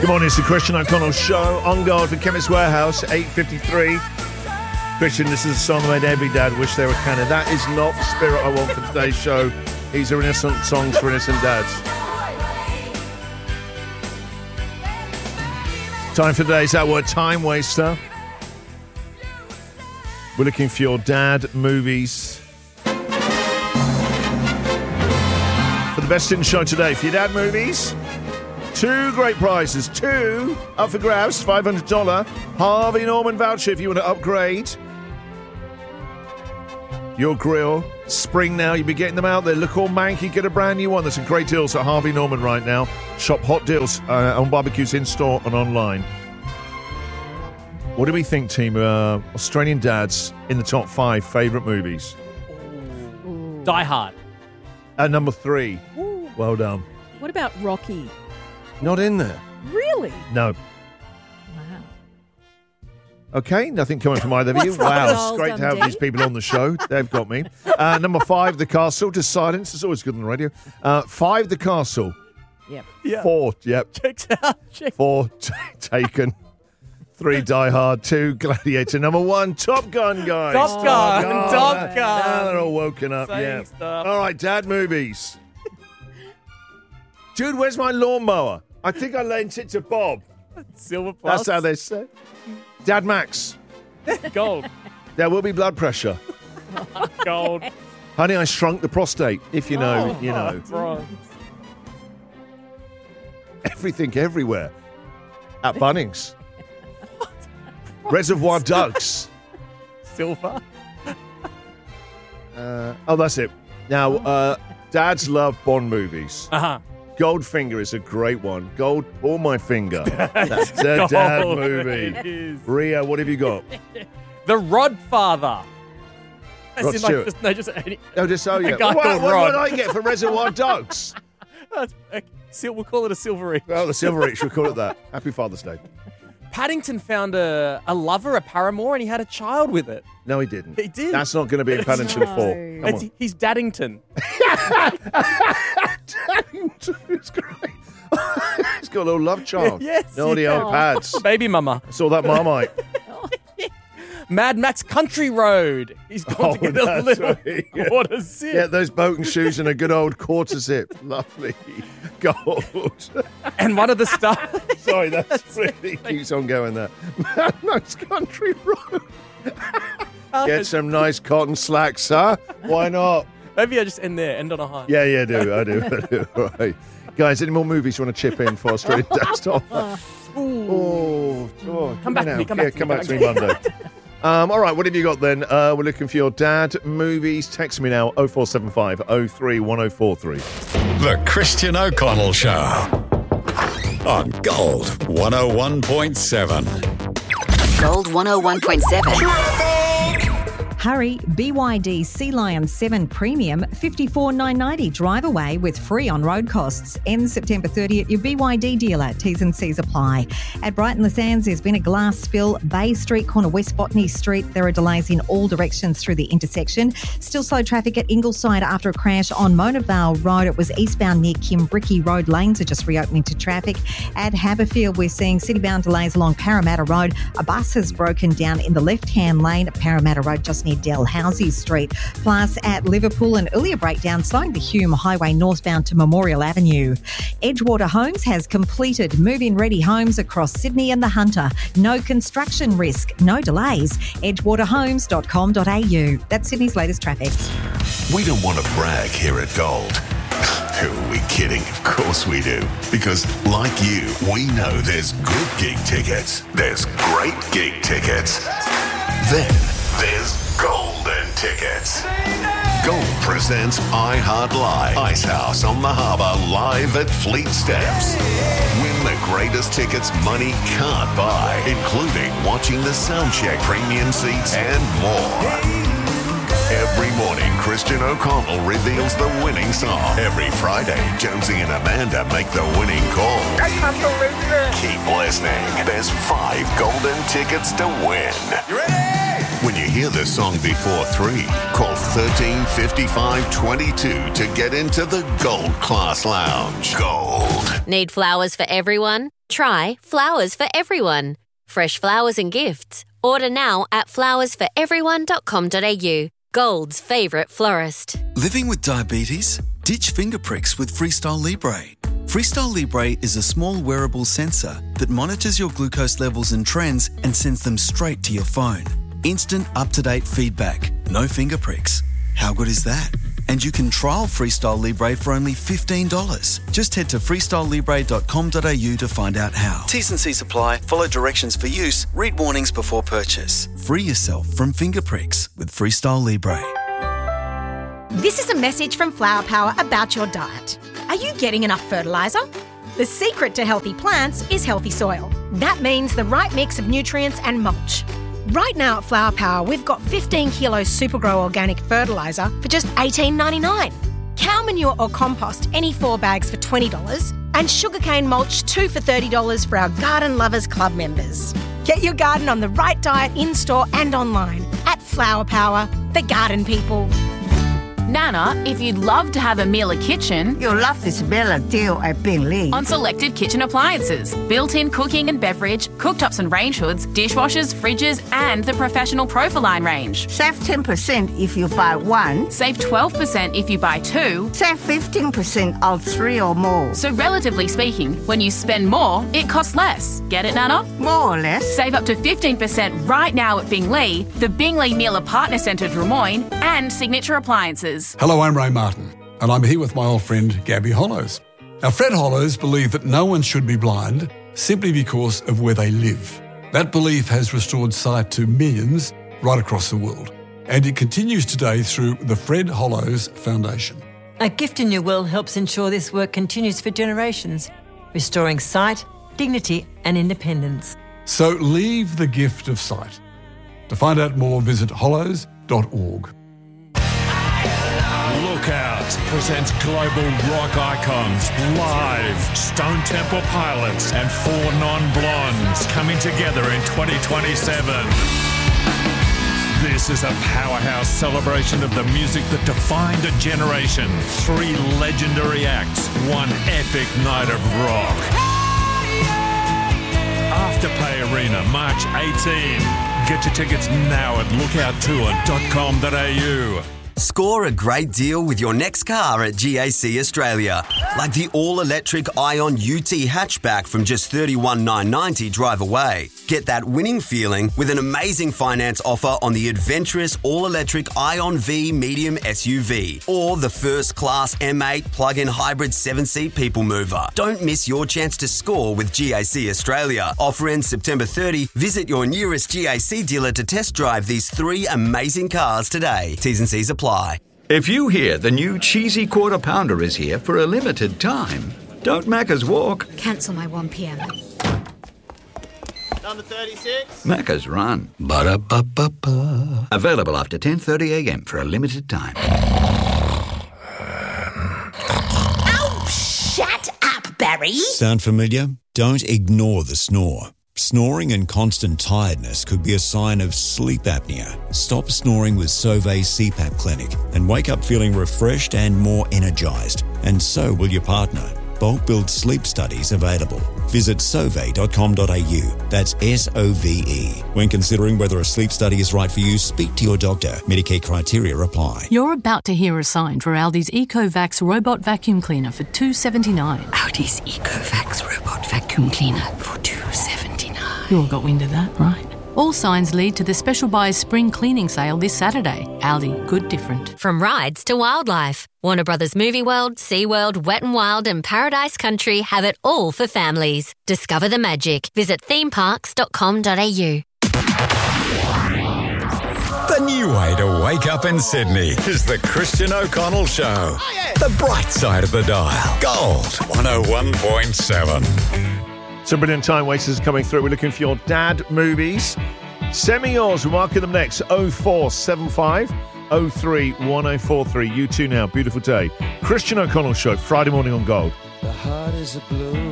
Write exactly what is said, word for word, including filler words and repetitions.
Good morning, it's the Christian O'Connell Show. On guard for Chemist Warehouse, eight fifty-three. Christian, this is a song that made every dad wish they were Canada. That is not the spirit I want for today's show. These are innocent songs for innocent dads. Time for today's That Word Time Waster. We're looking for your dad movies. For the best in the show today, for your dad movies, two great prizes. Two up for grabs, five hundred dollars Harvey Norman voucher if you want to upgrade your grill. Spring now, you'll be getting them out there. Look all manky, get a brand new one. There's some great deals at Harvey Norman right now. Shop hot deals uh, on barbecues in-store and online. What do we think, team? Uh, Australian dads in the top five favourite movies. Ooh. Die Hard. At number three. Ooh. Well done. What about Rocky? Not in there. Really? No. Wow. Okay, nothing coming from either of you. Wow, it's great to have these people on the show. They've got me. Uh, number five, The Castle. Just silence. It's always good on the radio. Uh, five, The Castle. Yep. Yeah. Four, yep. Checks out. Check. Four, t- Taken. Three, Die Hard. Two, Gladiator. Number one, Top Gun, guys. Top Gun. Oh, Top now- Gun. Now they're all woken up, Saying yeah. stuff. All right, dad movies. Dude, where's my lawnmower? I think I lent it to Bob. Silver Plus. That's how they say. Dad Max. Gold. There will be blood pressure. Gold. Honey, I Shrunk the Prostate. If you know, Oh, you know. Bronze. Everything everywhere. At Bunnings. Reservoir Dogs. Silver. Uh, oh, that's it. Now, uh, dads love Bond movies. Uh-huh. Goldfinger is a great one. Gold, pull my finger. That's a dad Gold. movie. It is. Ria, what have you got? The Rodfather. As Rod in, Stewart. like, just, no, just any. Oh, just oh yeah. A guy What, called what, what Rod. did I get for Reservoir Dogs? That's, uh, sil- we'll call it a silver each. Well, the Silver Reach, we'll call it that. Happy Father's Day. Paddington found a, a lover, a paramour, and he had a child with it. No, he didn't. He did. That's not going to be in Paddington No. four. Come It's, on. he's Daddington. Paddington is great. He's got a little love child. Yes, Naughty yeah. old pads. Baby mama. I saw that Marmite. Mad Max Country Road. He's gone Oh, to get a that's little right, yeah. quarter zip. Yeah, those boating shoes and a good old quarter zip. Lovely. Gold. And one of the stars. Sorry, that's really keeps on going there. Mad Max Country Road. Get some nice cotton slacks, huh? Why not? Maybe I just end there, end on a high. Yeah, yeah, I do. I do. I do. All right. Guys, any more movies you want to chip in for Australian Desktop? Oh, oh, Come back to now. me, come yeah, back to come me, back to come me Monday. Um, all right, what have you got then? Uh, we're looking for your dad movies. Text me now, oh four seven five oh three one oh four three. The Christian O'Connell Show on Gold one oh one point seven. Gold one oh one point seven. Hurry, B Y D Sea Lion seven Premium, fifty-four thousand nine hundred ninety drive away with free on-road costs. Ends September thirtieth at your B Y D dealer. T's and C's apply. At Brighton Le Sands, there's been a glass spill. Bay Street, corner West Botany Street. There are delays in all directions through the intersection. Still slow traffic at Ingleside after a crash on Mona Vale Road. It was eastbound near Kimbrickie Road. Lanes are just reopening to traffic. At Haberfield, we're seeing city-bound delays along Parramatta Road. A bus has broken down in the left-hand lane at Parramatta Road just near Dalhousie Street. Plus at Liverpool, an earlier breakdown slowing the Hume Highway northbound to Memorial Avenue. Edgewater Homes has completed move-in ready homes across Sydney and the Hunter. No construction risk, no delays. edgewater homes dot com dot a u. That's Sydney's latest traffic. We don't want to brag here at Gold. Who are we kidding? Of course we do. Because like you, we know there's good gig tickets. There's great gig tickets. Then there's golden tickets. Gold presents iHeart Live. Icehouse on the Harbour live at Fleet Steps. Win the greatest tickets money can't buy, including watching the soundcheck premium seats and more. Every morning, Christian O'Connell reveals the winning song. Every Friday, Jonesy and Amanda make the winning call. I can't believe it. Keep listening. There's five golden tickets to win. You ready? When you hear this song before three, call thirteen fifty-five twenty-two to get into the Gold Class Lounge. Gold. Need flowers for everyone? Try Flowers for Everyone. Fresh flowers and gifts. Order now at flowers for everyone dot com dot a u. Gold's favourite florist. Living with diabetes? Ditch finger pricks with Freestyle Libre. Freestyle Libre is a small wearable sensor that monitors your glucose levels and trends and sends them straight to your phone. Instant, up-to-date feedback. No finger pricks. How good is that? And you can trial Freestyle Libre for only fifteen dollars. Just head to freestyle libre dot com dot a u to find out how. T's and C's apply. Follow directions for use. Read warnings before purchase. Free yourself from finger pricks with Freestyle Libre. This is a message from Flower Power about your diet. Are you getting enough fertiliser? The secret to healthy plants is healthy soil. That means the right mix of nutrients and mulch. Right now at Flower Power, we've got fifteen kilos Supergrow organic fertiliser for just eighteen ninety-nine. Cow manure or compost, any four bags for twenty dollars. And sugarcane mulch, two for thirty dollars for our Garden Lovers Club members. Get your garden on the right diet in-store and online at Flower Power, the garden people. Nana, if you'd love to have a Miele kitchen, you'll love this Bella deal at Bingley. On selected kitchen appliances, built-in cooking and beverage, cooktops and range hoods, dishwashers, fridges, and the professional Profiline range. Save ten percent if you buy one. Save twelve percent if you buy two. Save fifteen percent on three or more. So relatively speaking, when you spend more, it costs less. Get it, Nana? More or less. Save up to fifteen percent right now at Bingley, the Bingley Miele Partner Centre Drummoyne, and Signature Appliances. Hello, I'm Ray Martin, and I'm here with my old friend Gabby Hollows. Now, Fred Hollows believed that no one should be blind simply because of where they live. That belief has restored sight to millions right across the world, and it continues today through the Fred Hollows Foundation. A Gift in Your Will helps ensure this work continues for generations, restoring sight, dignity and independence. So leave the gift of sight. To find out more, visit hollows dot org. Lookout presents global rock icons live. Stone Temple Pilots and Four Non-Blondes coming together in twenty twenty-seven. This is a powerhouse celebration of the music that defined a generation. Three legendary acts, one epic night of rock. Afterpay Arena, March eighteenth. Get your tickets now at lookout tour dot com dot a u. Score a great deal with your next car at G A C Australia. Like the all-electric Ion U T hatchback from just thirty-one thousand nine hundred ninety dollars drive away. Get that winning feeling with an amazing finance offer on the adventurous all-electric Ion V medium S U V or the first-class M eight plug-in hybrid seven-seat people mover. Don't miss your chance to score with G A C Australia. Offer ends September thirtieth. Visit your nearest G A C dealer to test drive these three amazing cars today. T's and C's apply. If you hear the new cheesy quarter pounder is here for a limited time, don't Macca's walk. Cancel my one p.m. Number thirty-six. Macca's run. Ba-da-ba-ba-ba. Available after ten thirty a.m. for a limited time. Oh, shut up, Barry. Sound familiar? Don't ignore the snore. Snoring and constant tiredness could be a sign of sleep apnea. Stop snoring with Sauvé C PAP Clinic and wake up feeling refreshed and more energized. And so will your partner. Bulk Build Sleep Studies available. Visit sauve dot com dot a u. That's S O V E. When considering whether a sleep study is right for you, speak to your doctor. Medicare criteria apply. You're about to hear a sign for Aldi's EcoVax Robot Vacuum Cleaner for two dollars seventy-nine. Aldi's EcoVax Robot Vacuum Cleaner for two dollars seventy-nine. You all got wind of that, right? All signs lead to the Special Buys Spring Cleaning Sale this Saturday. Aldi, good different. From rides to wildlife, Warner Brothers Movie World, SeaWorld, Wet n Wild and Paradise Country have it all for families. Discover the magic. Visit theme parks dot com dot a u. The new way to wake up in Sydney is the Christian O'Connell Show. Oh, yeah. The bright side of the dial. Gold one oh one point seven. Some brilliant time wasters coming through. We're looking for your dad movies. Send me yours. We're marking them next. oh four seven five oh three one oh four three. You too now. Beautiful day. Christian O'Connell Show. Friday morning on Gold. The heart is a blue.